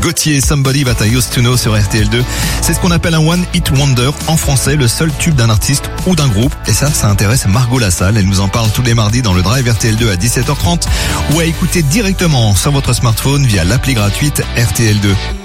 Gauthier, Somebody That I Used to Know sur RTL2. C'est ce qu'on appelle un One Hit Wonder en français, le seul tube d'un artiste ou d'un groupe. Et ça intéresse Margot Lassalle. Elle nous en parle tous les mardis dans le Drive RTL2 à 17h30 ou à écouter directement sur votre smartphone via l'appli gratuite RTL2.